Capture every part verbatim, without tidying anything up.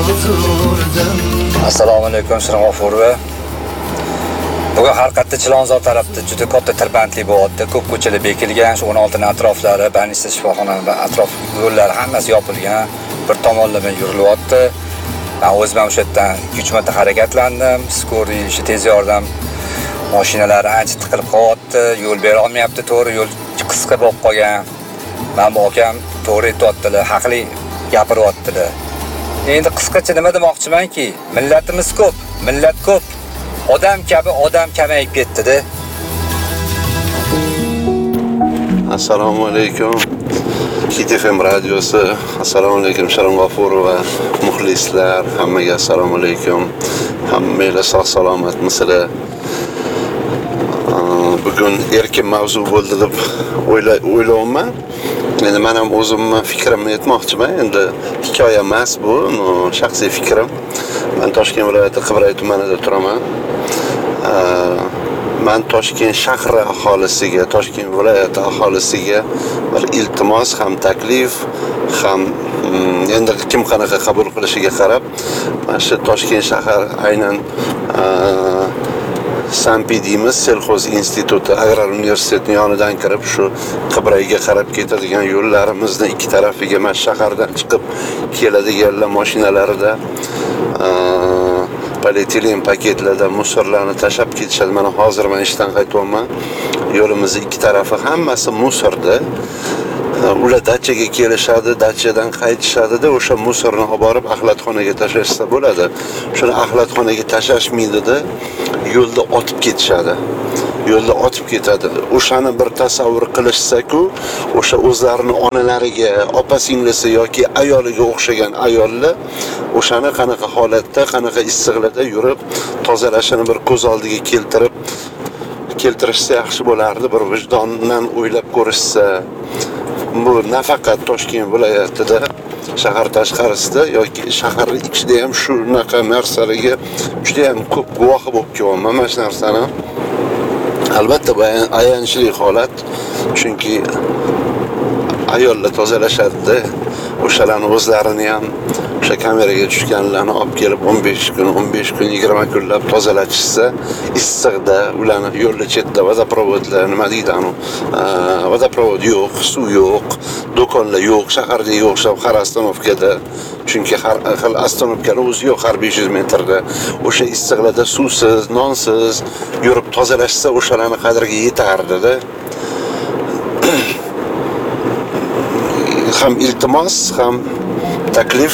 Assalomu alaykum Shirin G'ofurova. Bugun har qayerda Chilonzor tarafda juda katta tirbandlik bo'lyapti. Ko'p ko'chalar bekilgan, shu o'n olti atroflari, Banista shifoxona va atrof yo'llari hammasi yopilgan. Bir tomonlama yurilyapti. Men o'zim ham o'sha yerdan ikki uch marta harakatlandim. Skoriy, shu tez yordam mashinalari ancha tiqilib qolyapti. Yo'l bera olmayapti, to'g'ri yo'l qisqa bo'lib qolgan. Men bu akam to'g'ri aytayaptilar, haqli gapiryaptilar. Endi qisqacha nima demoqchimanki, millatimiz ko'p, millat ko'p. Odam kabi odam kamayib ketdi-da. Assalomu alaykum. Hit F M radiosi. Assalomu alaykum Shirin G'ofurova, muxlislar, hammaga assalomu alaykum. Hammanglar sog' salomatmisizlar? Bugun erkin mavzu bo'ldi deb o'ylayman. Endi men ham o'zimning fikrimni aytmoqchiman. Endi hikoya emas bu, shaxsiy fikrim. Men Toshkent viloyati Qibray tumanida turaman. Men Toshkent shahri aholisiga, Toshkent viloyati aholisiga bir iltimos ham taklif ham endi kim qanaqa qabul qilishiga qarab, mana shu Toshkent shahar aynan Sampi deymiz, Selxoz instituti, Agrar universitetining yonidan kirib shu Qibrayga qarab ketadigan yo'llarimizni ikki tarafiga mana shahardan chiqib keladiganlar mashinalarida polietilen paketlarda musorlarni tashab ketishadi. Mana hozir men ishdan qaytyapman. Yo'limizning ikki tarafi hammasi musorda. Ular dachaga kelishadi, dachadan qaytishadi-da, o'sha musorni olib borib axlatxonaga tashlashsa bo'ladi. Shuni axlatxonaga tashlashmaydi-da, yo'lda otib ketishadi. Yo'lda otib ketadi. O'shani bir tasavvur qilishsa-ku, o'sha o'zlarining onalariga, opa-singlisi yoki ayoliga o'xshagan ayollar o'shani qanaqa holatda, qanaqa issiqlarda yurib, tozalashini bir ko'z oldiga keltirib keltirishsa yaxshi bo'lardi, bir vijdondan o'ylab ko'rishsa. Bu nafaqat Toshkent viloyatida, shahar tashqarisida yoki shahar ichida ham shunaqa narsalarga juda ham ko'p guvohi bo'lib kelyapman mana shu narsani. Albatta bu ayanchli holat, chunki ayollar tozalashadi, o'shalarni o'zlarini ham o'sha kameraga tushganlarni olib kelib o'n besh kun, o'n besh kun, yigirma kunlab tozalatishsa, issiqda ularni yo'lda chetda vodoprovodlar, nima deydi anu, vodoprovod yo'q, suv yo'q, do'konlar yo'q, shaharda yo'q, har astanovkada, chunki har xil astanovkalar o'zi yo'q har besh yuz metrda. O'sha issiqlarda suvsiz, nonsiz yurib tozalashsa, o'shalarni qadriga yetardi-da. Ham iltimos, ham taklif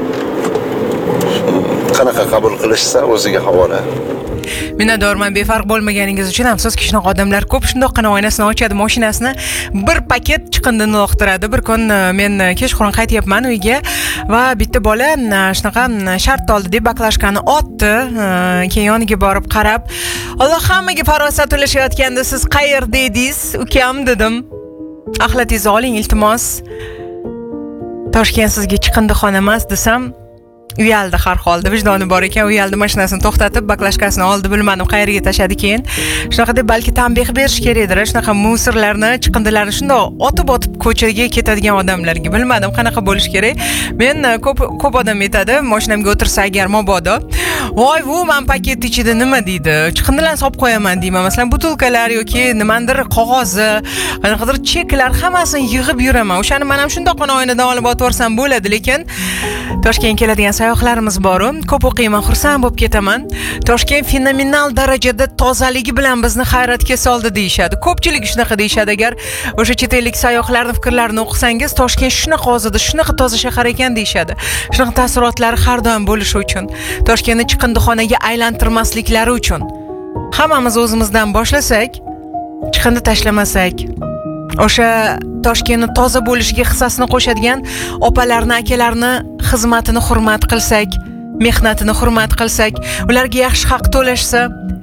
qanaqa qabul qilishsa o'ziga havola. Minnatdorman befarq bo'lmaganingiz uchun. Afsuski shunaqa odamlar ko'p, shundoqqina oynasini ochadi, mashinasini bir paket chiqindini uloqtiradi. Bir kun men kechqurun qaytyapman uyga va bitta bola shunaqa shart oldi deb baklashkani otdi. Keyin yoniga borib qarab, "Alloh hammaga farosat ulashayotganda siz qayerda edingiz, ukam?" dedim. Axlatingizni oling iltimos. Toshkent sizga chiqindixona emas desam, uyaldi har holda, vijdoni bor ekan, uyaldi, mashinasini to'xtatib, baklashkasini oldi, bilmadim qayerga tashadi keyin. Shunaqa deb balki tanbeh berish kerakdir, shunaqa musorlarni, chiqindilarni shundoq otib-otib ko'chaga ketadigan odamlarga. Bilmadim qanaqa bo'lish kerak. Men ko'p ko'p odam aytadi, mashinamga o'tirsa agar mabodo, "Voy, bu men paket ichida nima deydi? Chiqindilarni solib qo'yaman" deyman. Masalan, butulkalar yoki nimandir qog'ozi, qanaqadir cheklar hammasini yig'ib yuraman. O'shani men ham shundoqqina oynadan olib o'tvorsam bo'ladi, lekin Toshkentga keladigan sayohlarimiz bor-ku, ko'p o'qiyman, xursand bo'lib ketaman. Toshkent fenomenal darajada tozaligi bilan bizni hayratga soldi deyshadi. Ko'pchilik shunaqa deyshadi. Agar o'sha chet ellik sayohlarning fikrlarini o'qisangiz, Toshkent shunaqa ozada, shunaqa toza shahar ekan deyshadi. Shunaqa taassurotlari har doim bo'lishi uchun, Toshkentni chiqindixonaga aylantirmasliklari uchun hammamiz o'zimizdan boshlasak, chiqindi tashlamasak, o'sha Toshkentni toza bo'lishiga hissasini qo'shadigan opalarni, akalarni xizmatini hurmat qilsak, mehnatini hurmat qilsak, ularga yaxshi haq to'lashsa,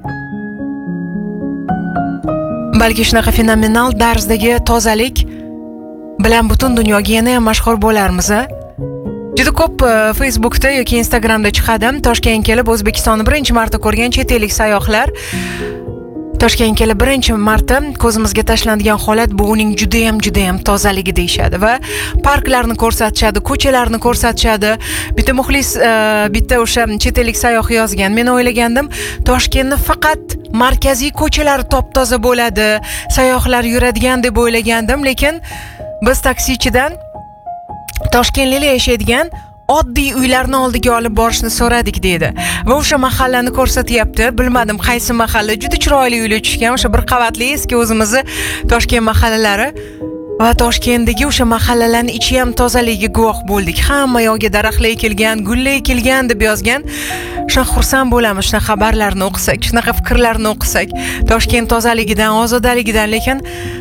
balki shunaqa fenomenal darzdagi tozalik bilan butun dunyoga yana ham mashhur bo'larmiz. Juda ko'p Facebookda yoki Instagramda chiqadim. Toshkentga kelib O'zbekistonni birinchi marta ko'rgan chet ellik sayyohlar Toshkentga birinchi marta ko'zimizga tashlanadigan holat bu uning juda ham juda ham tozaligi deyshadi va parklarni ko'rsatishadi, ko'chalarni ko'rsatishadi. Bitta muxlis, bitta o'sha chet ellik sayyoh yozgan. Men o'ylagandim, Toshkentni faqat markaziy ko'chalari top-toza bo'ladi, sayyohlar yuradigan deb o'ylagandim, lekin biz taksichidan Toshkentliklar yashaydigan oddiy uylarni oldiga olib borishni so'radik dedi. Va o'sha mahallani ko'rsatyapti. Bilmadim qaysi mahalla, juda chiroyli uylar tushgan, o'sha bir qavatli eski o'zimizni Toshkent mahallalari va Toshkentdagi o'sha mahallalarning ichi ham tozaligiga guvoh bo'ldik. Hamma yoqga daraxtlar ekilgan, gullar ekilgan deb yozgan. Shunaqa xursand bo'lamiz, shunaqa xabarlarni o'qisak, shunaqa fikrlarni o'qisak, Toshkent tozaligidan, ozodaligidan, lekin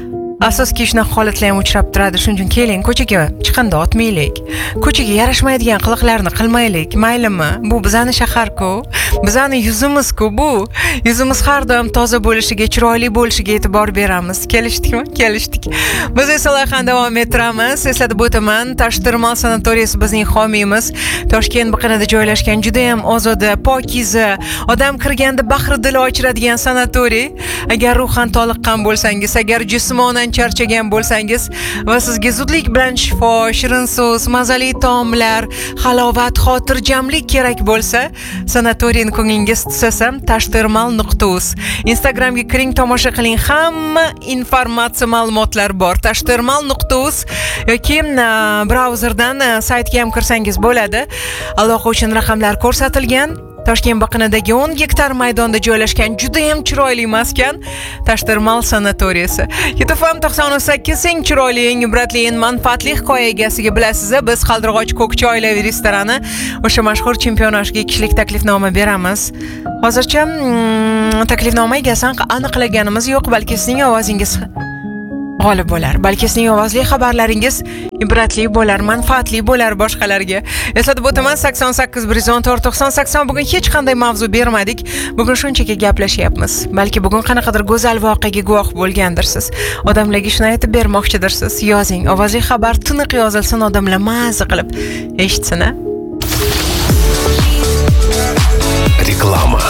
asosiy shunaqa holatlar ham uchrab turadi. Shuning uchun keling, ko'chaga chiqindi otmaylik. Ko'chaga yarashmaydigan qiliqlarni qilmaylik, maylimi? Bu bizning shahar-ku, bizning yuzimiz-ku bu. Yuzimiz har doim toza bo'lishiga, chiroyli bo'lishiga e'tibor beramiz. Kelishdikmi? Kelishdik. Biz esa loyihani davom ettiramiz. Eslatib o'taman, Tashtirmol sanatoriyasi bizning homiyimiz. Toshkent biqinida joylashgan juda ham ozoda, pokiza, odam kirganda bahri dil ochiradigan sanatoriy. Agar ruhan toliqqan bo'lsangiz, agar jismonan charchagan bo'lsangiz va sizga zudlik bilan shifo, shirin so'z, mazali taomlar, halovat, xotirjamlik kerak bo'lsa, sanatoriyni ko'nglingiz tusasam tashtirmal nuqta uz. Instagramga kiring, tomosha qiling, hamma informatsiya ma'lumotlar bor. tashtirmal nuqta uz yoki brauzerdan saytga ham kirsangiz bo'ladi. Aloqa uchun raqamlar ko'rsatilgan. Toshkent biqinidagi o'n gektar maydonda joylashgan juda ham chiroyli maskan Tashtirmal sanatoriyasi. K T F M to'qson sakkiz eng chiroyli, eng ibratli, eng manfaatli hikoya egasiga bilasiz, biz Qaldirg'och Ko'kcha oilaviy restorani o'sha mashhur chempionashga kishilik taklifnoma beramiz. Hozircha mm, taklifnoma egasini aniqlaganimiz yo'q, balki sizning ovozingiz g'olib bo'lar. Balki sizning ovozli xabarlaringiz ibratli bo'lar, manfaatli bo'lar boshqalarga. Eslatib o'taman, sakson sakkiz bir yuz o'n to'rt to'qson sakson bugun hech qanday mavzu bermadik. Bugun shunchaki gaplashyapmiz. Balki bugun qanaqadir go'zal voqeaga guvoh bo'lgandirsiz. Odamlarga shuni aytib bermoqchidirsiz. Yozing, ovozli xabar tiniq yozilsin, odamlar maza qilib eshitsin. Reklama.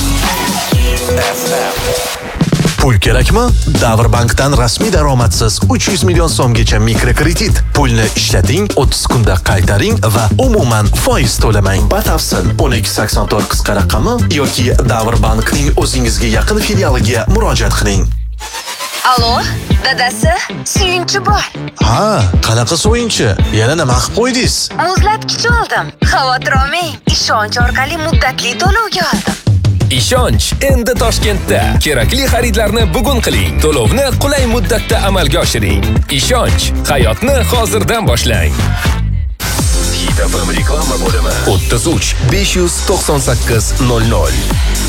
Pul kerakmi? Davrbankdan rasmiy daromadsiz uch yuz million so'mgacha mikrokredit. Pulni ishlating, o'ttiz kunda qaytaring va umuman foiz to'lamang. Batafsil o'n ikki sakson to'rt qisqa raqami yoki Davrbankning o'zingizga yaqin filialiga murojaat qiling. Alo, dadasi, suyunchi bor. Ha, qanaqa suyunchi? Yana nima qilib qo'ydingiz? Muzlatgich oldim. Xavotir olmang, ishonch orqali muddatli to'lovga oldim. Ishonch endi Toshkentda. Kerakli xaridlarni bugun qiling. To'lovni qulay muddatda amalga oshiring. Ishonch, hayotni hozirdan boshlang. K T F M reklama bo'limi o'ttiz uch besh yuz to'qson sakkiz nol nol.